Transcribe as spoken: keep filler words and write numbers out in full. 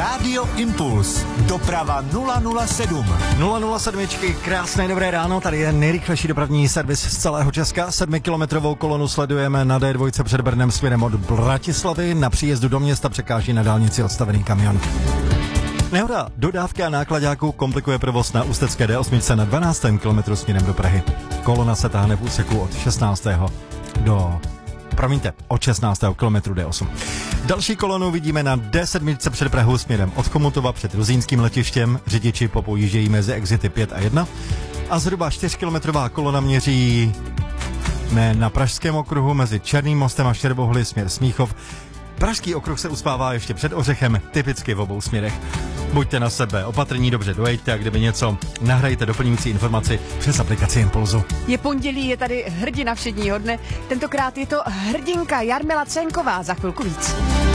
Rádio Impuls. Doprava nula nula sedm. nula nula sedm, krásné dobré ráno, tady je nejrychlejší dopravní servis z celého Česka. Sedmikilometrovou kolonu sledujeme na D dva před Brnem směrem od Bratislavy. Na příjezdu do města překáží na dálnici odstavený kamion. Nehoda dodávky a nákladáků komplikuje provoz na ústecké D osm na dvanáctém kilometru směrem do Prahy. Kolona se táhne v úseku od šestnáctého do... Promiňte, od šestnáctého kilometru D osm. Další kolonu vidíme na D sedm před Prahou směrem od Chomutova před Ruzínským letištěm. Řidiči popoujíždějí mezi exity pět a jedna. A zhruba čtyřkilometrová kolona měří ne na Pražském okruhu mezi Černým mostem a Štěrbohly směr Smíchov. Pražský okruh se uspává ještě před Ořechem, typicky v obou směrech. Buďte na sebe opatrní, dobře dojeďte a kdyby něco, nahrajte doplňující informaci přes aplikaci Impulzu. Je pondělí, je tady hrdina všedního dne, tentokrát je to hrdinka Jarmila Cénková, za chvilku víc.